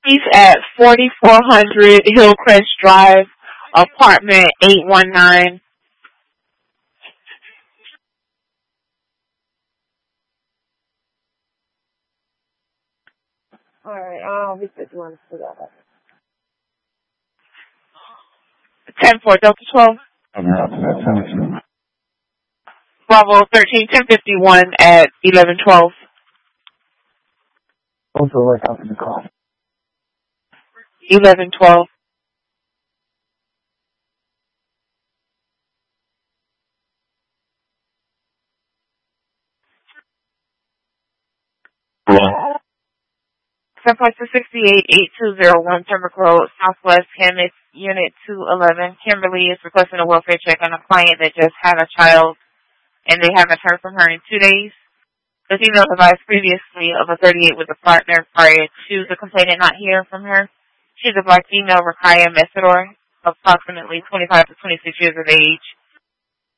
He's at 4400 Hillcrest Drive, apartment 819. All right. We said you want to see that. 10-4, Delta 12. Bravo 13, 1051 at 1112. Also work out in the call. 1112. Sunpoint 268-8201 Pembroke Road, Southwest Hammett, Unit 211. Kimberly is requesting a welfare check on a client that just had a child and they haven't heard from her in 2 days. The female advised previously of a 38 with a partner prior to the complainant not hearing from her. She's a black female, Rakaya Mesador, approximately 25 to 26 years of age.